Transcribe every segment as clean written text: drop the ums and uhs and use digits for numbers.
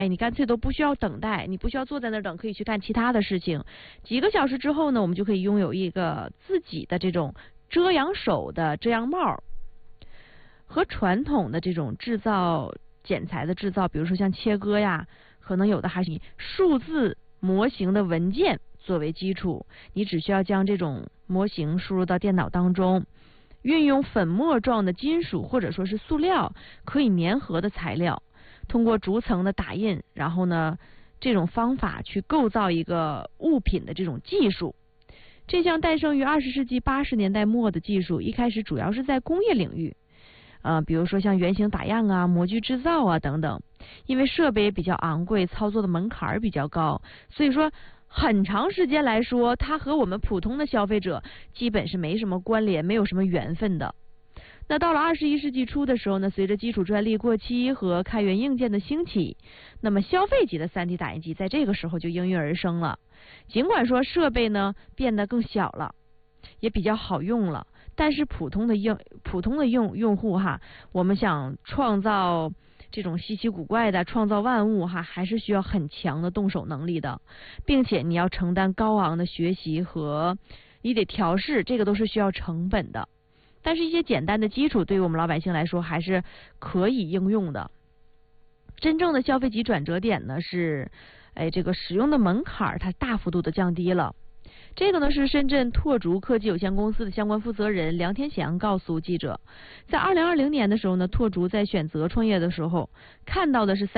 你干脆都不需要等待，你不需要坐在那儿等，可以去干其他的事情。几个小时之后呢，我们就可以拥有一个自己的这种遮阳手的遮阳帽。和传统的这种制造剪裁的制造，比如说像切割呀，可能有的还是以数字模型的文件作为基础，你只需要将这种模型输入到电脑当中，运用粉末状的金属或者说是塑料可以粘合的材料，通过逐层的打印，然后呢，这种方法去构造一个物品的这种技术。这项诞生于20世纪80年代末的技术，一开始主要是在工业领域，比如说像原型打样啊、模具制造啊等等。因为设备比较昂贵，操作的门槛比较高，所以说很长时间来说，它和我们普通的消费者基本是没什么关联，没有什么缘分的。那到了21世纪初的时候呢，随着基础专利过期和开源硬件的兴起，那么消费级的 3D 打印机在这个时候就应运而生了。尽管说设备呢变得更小了，也比较好用了，但是普通的用户哈，我们想创造这种稀奇古怪的创造万物哈，还是需要很强的动手能力的，并且你要承担高昂的学习和你得调试，这个都是需要成本的。但是一些简单的基础对于我们老百姓来说还是可以应用的。真正的消费级转折点呢是，这个使用的门槛它大幅度的降低了。这个呢是深圳拓竹科技有限公司的相关负责人梁天祥告诉记者，在2020年的时候呢，拓竹在选择创业的时候，看到的是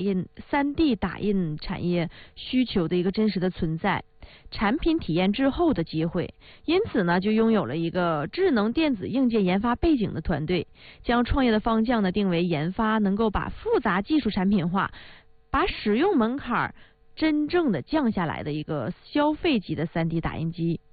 3D 打印产业需求的一个真实的存在，产品体验之后的机会，因此呢就拥有了一个智能电子硬件研发背景的团队，将创业的方向呢定为研发能够把复杂技术产品化，把使用门槛真正的降下来的一个消费级的3D 打印机。